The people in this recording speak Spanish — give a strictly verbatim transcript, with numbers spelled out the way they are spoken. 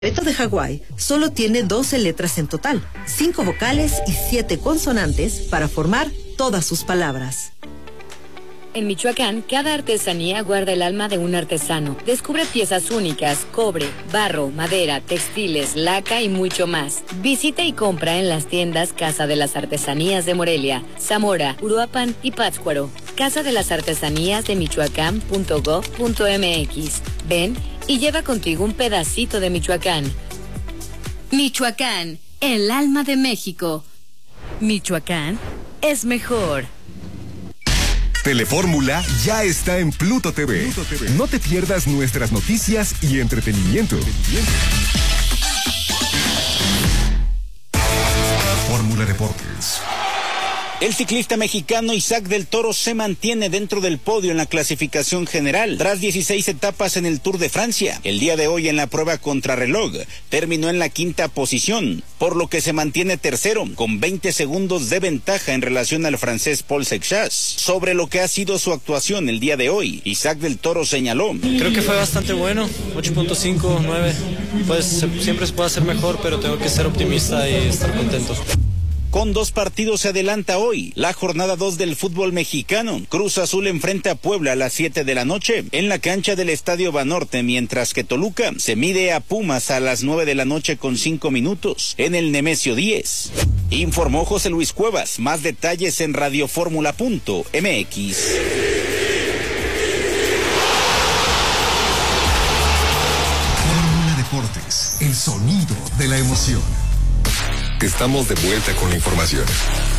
El alfabeto de Hawái solo tiene doce letras en total, cinco vocales y siete consonantes para formar todas sus palabras. En Michoacán, cada artesanía guarda el alma de un artesano. Descubre piezas únicas, cobre, barro, madera, textiles, laca y mucho más. Visita y compra en las tiendas Casa de las Artesanías de Morelia, Zamora, Uruapan y Pátzcuaro. Casa de las Artesanías de Michoacán punto gov punto mx. Ven y lleva contigo un pedacito de Michoacán. Michoacán, el alma de México. Michoacán es mejor. Telefórmula ya está en Pluto T V. Pluto T V. No te pierdas nuestras noticias y entretenimiento. Fórmula Deportes. El ciclista mexicano Isaac del Toro se mantiene dentro del podio en la clasificación general tras dieciséis etapas en el Tour de Francia. El día de hoy en la prueba contrarreloj terminó en la quinta posición, por lo que se mantiene tercero con veinte segundos de ventaja en relación al francés Paul Seixas. Sobre lo que ha sido su actuación el día de hoy, Isaac del Toro señaló: creo que fue bastante bueno, ocho punto cinco, nueve, pues siempre se puede hacer mejor, pero tengo que ser optimista y estar contento. Con dos partidos se adelanta hoy la jornada dos del fútbol mexicano. Cruz Azul enfrenta a Puebla a las siete de la noche en la cancha del Estadio Banorte, mientras que Toluca se mide a Pumas a las nueve de la noche con cinco minutos en el Nemesio diez. Informó José Luis Cuevas. Más detalles en radioformula punto mx. Fórmula Deportes, el sonido de la emoción. Estamos de vuelta con la información.